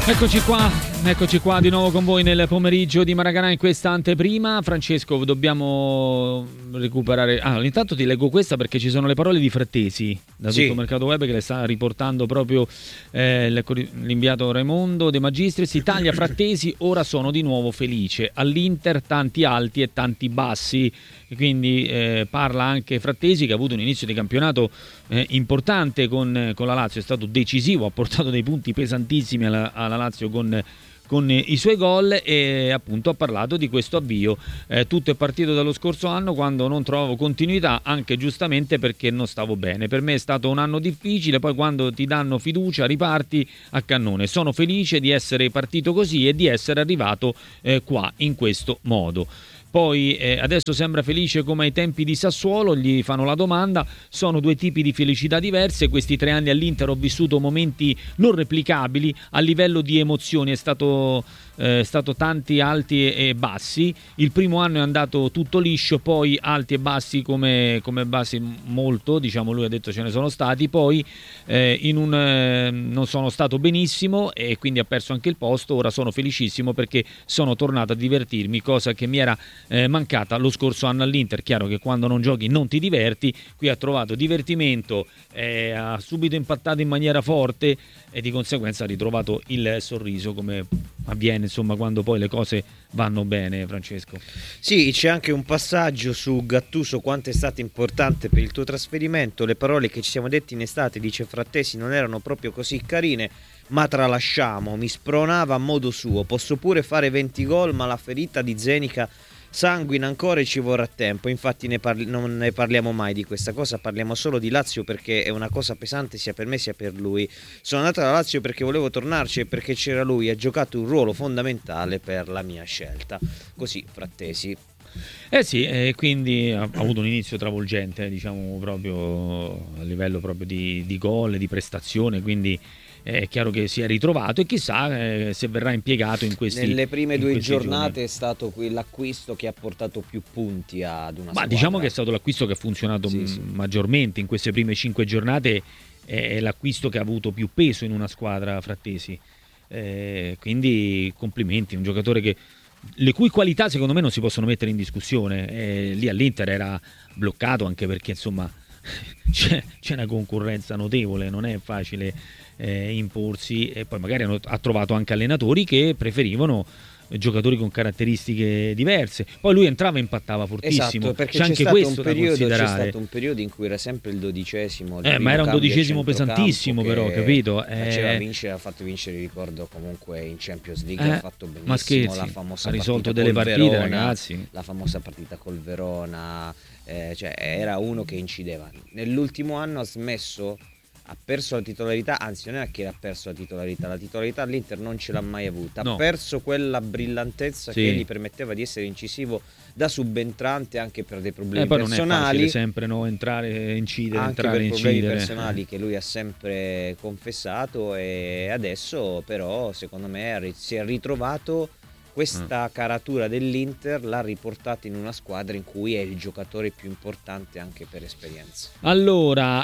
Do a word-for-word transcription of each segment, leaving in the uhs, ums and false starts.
Eccoci qua, eccoci qua di nuovo con voi nel pomeriggio di Maracanã in questa anteprima. Francesco, dobbiamo recuperare... Ah, intanto ti leggo questa perché ci sono le parole di Frattesi da Sì. tutto Mercato Web che le sta riportando proprio eh, l'inviato Raimondo De Magistris. Italia, Frattesi, ora sono di nuovo felice. All'Inter tanti alti e tanti bassi. E quindi eh, parla anche Frattesi, che ha avuto un inizio di campionato eh, importante con, con la Lazio, è stato decisivo, ha portato dei punti pesantissimi alla, alla Lazio con, con i suoi gol, e appunto ha parlato di questo avvio. Eh, tutto è partito dallo scorso anno, quando non trovavo continuità, anche giustamente perché non stavo bene. Per me è stato un anno difficile, poi quando ti danno fiducia riparti a cannone. Sono felice di essere partito così e di essere arrivato eh, qua in questo modo. Poi eh, adesso sembra felice come ai tempi di Sassuolo, gli fanno la domanda. Sono due tipi di felicità diverse. Questi tre anni all'Inter ho vissuto momenti non replicabili a livello di emozioni, è stato, eh, stato tanti alti e bassi. Il primo anno è andato tutto liscio, poi alti e bassi come, come bassi molto, diciamo, lui ha detto ce ne sono stati. Poi eh, in un, eh, non sono stato benissimo e quindi ha perso anche il posto. Ora sono felicissimo perché sono tornato a divertirmi, cosa che mi era Eh, mancata lo scorso anno all'Inter. Chiaro che quando non giochi non ti diverti, qui ha trovato divertimento, eh, ha subito impattato in maniera forte e di conseguenza ha ritrovato il sorriso, come avviene insomma quando poi le cose vanno bene. Francesco, sì, c'è anche un passaggio su Gattuso, quanto è stato importante per il tuo trasferimento. Le parole che ci siamo detti in estate, dice Frattesi, non erano proprio così carine, ma tralasciamo, mi spronava a modo suo, posso pure fare venti gol, ma la ferita di Zenica sanguina ancora e ci vorrà tempo. Infatti ne parli- non ne parliamo mai di questa cosa, parliamo solo di Lazio perché è una cosa pesante sia per me sia per lui. Sono andato alla Lazio perché volevo tornarci e perché c'era lui, ha giocato un ruolo fondamentale per la mia scelta. Così Frattesi. eh sì, e quindi ha, ha avuto un inizio travolgente, diciamo, proprio a livello proprio di, di gol, di prestazione, quindi è chiaro che si è ritrovato e chissà eh, se verrà impiegato in questi Nelle prime in due questi giornate giorni. è stato qui l'acquisto che ha portato più punti ad una Ma squadra. diciamo che è stato l'acquisto che ha funzionato Sì, m- sì. maggiormente in queste prime cinque giornate, è l'acquisto che ha avuto più peso in una squadra, Frattesi. Eh, quindi complimenti, un giocatore che le cui qualità secondo me non si possono mettere in discussione. Eh, lì all'Inter era bloccato anche perché insomma c'è, c'è una concorrenza notevole, non è facile eh, imporsi, e poi magari hanno, ha trovato anche allenatori che preferivano giocatori con caratteristiche diverse. Poi lui entrava e impattava fortissimo. Esatto, perché c'è, c'è, anche stato questo un da periodo, c'è considerare. stato un periodo in cui era sempre il dodicesimo, il Eh, primo ma era un cambio a dodicesimo centrocampo pesantissimo, che però, capito? faceva Eh, vincere, ha fatto vincere, ricordo, comunque in Champions League, eh, ha fatto benissimo, ma scherzi, la famosa ha risolto partita delle col partite, Verona, ragazzi. la famosa partita col Verona, eh, cioè era uno che incideva. Nell'ultimo anno ha smesso, ha perso la titolarità, anzi non è che ha perso la titolarità, la titolarità all'Inter non ce l'ha mai avuta, No. ha perso quella brillantezza Sì. che gli permetteva di essere incisivo da subentrante anche per dei problemi Eh, poi non è personali, facile sempre no, entrare, incidere, anche entrare, per problemi incidere. personali che lui ha sempre confessato, e adesso però secondo me ha ri- si è ritrovato questa caratura dell'Inter, l'ha riportata in una squadra in cui è il giocatore più importante anche per esperienza. Allora,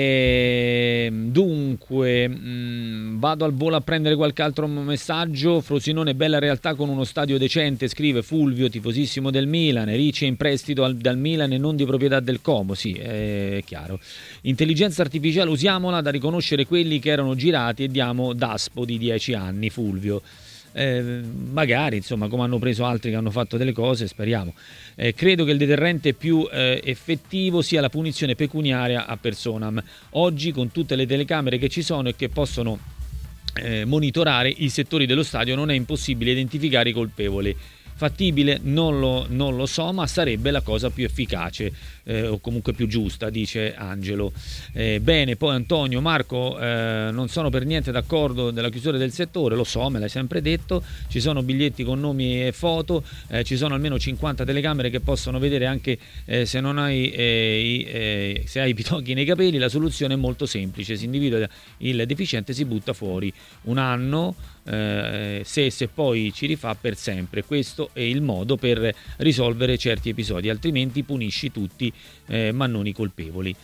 ehm, dunque, mh, vado al volo a prendere qualche altro messaggio. Frosinone, bella realtà con uno stadio decente, scrive Fulvio, tifosissimo del Milan. Ricci è in prestito al, dal Milan e non di proprietà del Como, sì, è chiaro. Intelligenza artificiale, usiamola da riconoscere quelli che erano girati e diamo Daspo di dieci anni, Fulvio. Eh, magari insomma, come hanno preso altri che hanno fatto delle cose, speriamo. Eh, credo che il deterrente più eh, effettivo sia la punizione pecuniaria a personam. Oggi con tutte le telecamere che ci sono e che possono eh, monitorare i settori dello stadio non è impossibile identificare i colpevoli. Fattibile? Non lo, non lo so, ma sarebbe la cosa più efficace eh, o comunque più giusta, dice Angelo. Eh, bene, poi Antonio, Marco, eh, non sono per niente d'accordo della chiusura del settore, lo so, me l'hai sempre detto, ci sono biglietti con nomi e foto, eh, ci sono almeno cinquanta telecamere che possono vedere anche eh, se non hai eh, i, eh, se hai i pitocchi nei capelli. La soluzione è molto semplice, si individua il deficiente, si butta fuori un anno, eh, se, se poi ci rifà per sempre. Questo è il modo per risolvere certi episodi, altrimenti punisci tutti eh, ma non i colpevoli.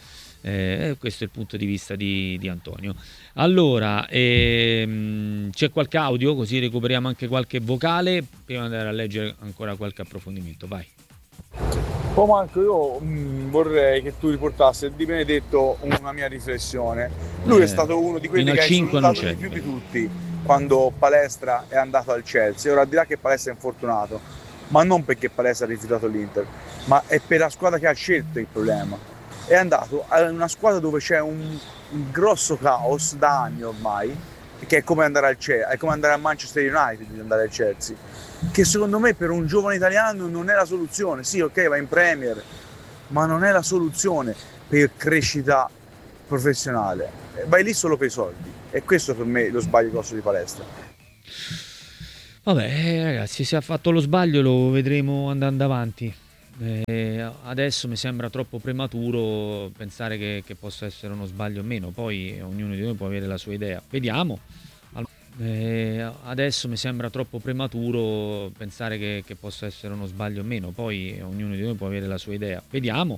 Eh, questo è il punto di vista di, di Antonio. Allora, ehm, c'è qualche audio, così recuperiamo anche qualche vocale, prima di andare a leggere ancora qualche approfondimento. Vai. Oh Marco, io mh, vorrei che tu riportassi a Di Benedetto una mia riflessione. Lui Eh, è stato uno di quelli fino che a ha cinque non insultato c'è. di più di tutti quando Palestra è andato al Chelsea. Ora dirà che Palestra è infortunato, ma non perché Palestra ha rifiutato l'Inter, ma è per la squadra che ha scelto il problema. È andato in una squadra dove c'è un, un grosso caos da anni ormai, che è come andare al Chelsea, è come andare a Manchester United di andare al Chelsea, che secondo me per un giovane italiano non è la soluzione. Sì, ok, va in Premier, ma non è la soluzione per crescita professionale. Vai lì solo per i soldi, e questo per me è lo sbaglio grosso di Palestra. Vabbè, eh, ragazzi, se ha fatto lo sbaglio lo vedremo andando avanti. Eh, adesso mi sembra troppo prematuro pensare che, che possa essere uno sbaglio o meno, poi ognuno di noi può avere la sua idea. Vediamo. Eh, adesso mi sembra troppo prematuro pensare che, che possa essere uno sbaglio o meno, poi ognuno di noi può avere la sua idea. Vediamo.